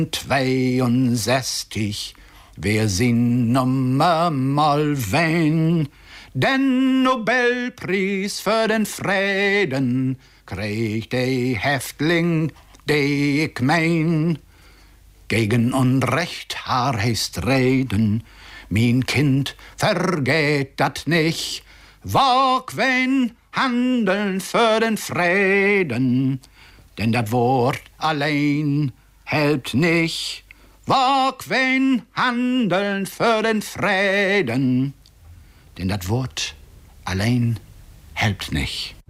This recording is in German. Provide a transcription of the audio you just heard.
62, wir sind Nummer mal wen. Den Nobelpreis für den Frieden kriegt der Häftling, der ich mein. Gegen Unrecht heißt reden, mein Kind, vergeht dat nicht. Wag wen handeln für den Frieden, denn dat Wort allein helpt nicht. Wag wen handeln für den Frieden, denn dat Wort allein helpt nicht.